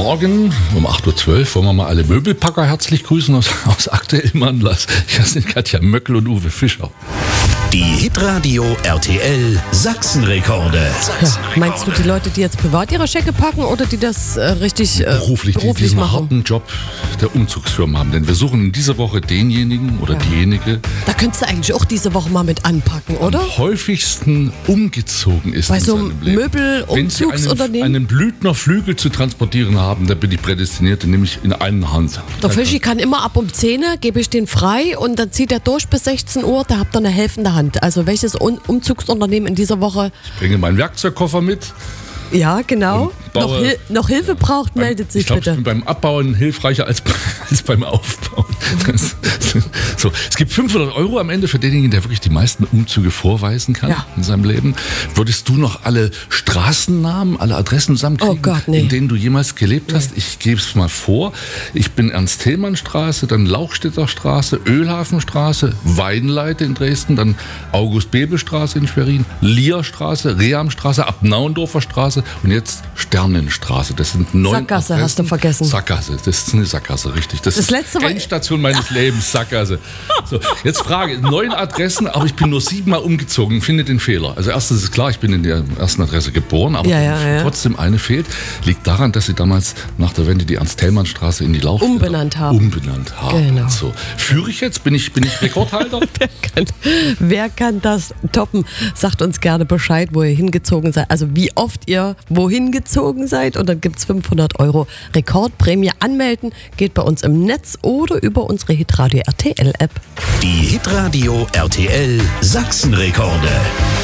Morgen um 8.12 Uhr wollen wir mal alle Möbelpacker herzlich grüßen aus aktuellem Anlass. Hier sind Katja Möckel und Uwe Fischer. Die Hitradio RTL Sachsenrekorde. Ja, meinst du die Leute, die jetzt privat ihre Schecke packen oder die das richtig Beruflich die diesen machen? harten Job der Umzugsfirmen haben. Denn wir suchen in dieser Woche denjenigen oder diejenige, Da könntest du eigentlich auch diese Woche mal mit anpacken, oder? am häufigsten umgezogen ist Bei in so seinem einem Leben. Möbelumzugsunternehmen? Wenn Sie einen Blüthner Flügel zu transportieren haben, dann bin ich prädestiniert, den nehme ich in einer Hand. Der Fischi kann immer ab um 10 Uhr, gebe ich den frei und dann zieht er durch bis 16 Uhr, da habt ihr eine helfende Hand. Also welches Umzugsunternehmen in dieser Woche, Ich bringe meinen Werkzeugkoffer mit. ja genau, Und baue- noch Hilfe braucht, meldet sich Ich glaube, ich bitte. bin beim Abbauen hilfreicher als beim Aufbauen. So, es gibt 500 € am Ende für denjenigen, der wirklich die meisten Umzüge vorweisen kann Ja. in seinem Leben. Würdest du noch alle Straßennamen, alle Adressen zusammenkriegen, Oh Gott, nee. in denen du jemals gelebt hast? Ich gebe es mal vor. Ich bin Ernst-Thälmann-Straße, dann Lauchstädter Straße, Ölhafenstraße, Weidenleite in Dresden, dann August-Bebel-Straße in Schwerin, Lierstraße, Rehamstraße, Abnauendorfer Straße und jetzt Sternenstraße. Das sind 9 Sackgasse Adressen. hast du vergessen. Sackgasse, das ist eine Sackgasse, richtig. Das ist letzte Mal- Endstation meines Lebens, Sackgasse. So, jetzt Frage, 9 Adressen, aber ich bin nur 7-mal umgezogen, finde den Fehler. Also erstens ist klar, ich bin in der ersten Adresse geboren, aber Ja. trotzdem eine fehlt. Liegt daran, dass sie damals nach der Wende die Ernst-Thälmann-Straße in die Lauchstädter Umbenannt haben. Genau. So. Führe ich jetzt? Bin ich Rekordhalter? Wer kann das toppen? Sagt uns gerne Bescheid, wo ihr hingezogen seid. Also wie oft ihr wohin gezogen seid. Und dann gibt es 500 € Rekordprämie. Anmelden geht bei uns im Netz oder über unsere Hitradio RTL App. Die Hitradio RTL Sachsenrekorde.